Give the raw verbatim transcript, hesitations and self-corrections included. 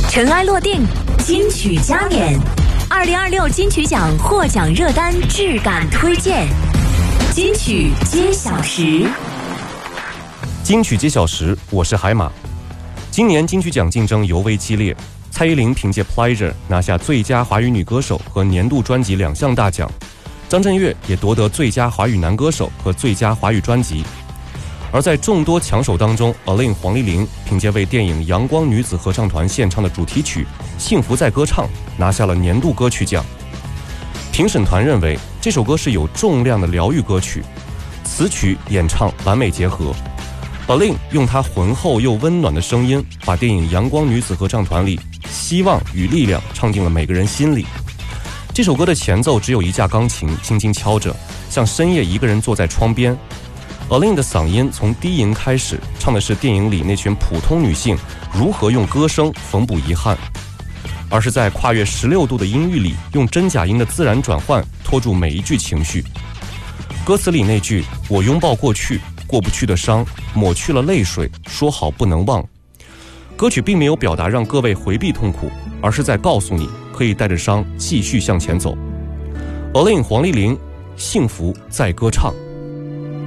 尘埃落定，金曲加冕。二零二六金曲奖获奖热单质感推荐，金曲揭晓时。 金曲揭晓时，我是海马。今年金曲奖竞争尤为激烈，蔡依林凭借《Pleasure》拿下最佳华语女歌手和年度专辑两项大奖，张震岳也夺得最佳华语男歌手和最佳华语专辑。而在众多强手当中 ，A-Lin 黄丽玲凭借为电影《阳光女子合唱团》献唱的主题曲《幸福在歌唱》拿下了年度歌曲奖。评审团认为这首歌是有重量的疗愈歌曲，词曲演唱完美结合。A-Lin 用她浑厚又温暖的声音，把电影《阳光女子合唱团》里希望与力量唱进了每个人心里。这首歌的前奏只有一架钢琴轻轻敲着，像深夜一个人坐在窗边。A-Lin 的嗓音从低吟开始，唱的是电影里那群普通女性如何用歌声缝补遗憾，而是在跨越十六度的音域里，用真假音的自然转换拖住每一句情绪。歌词里那句“我拥抱过去，过不去的伤，抹去了泪水，说好不能忘”，歌曲并没有表达让各位回避痛苦，而是在告诉你可以带着伤继续向前走。A-Lin 黄丽玲，幸福在歌唱。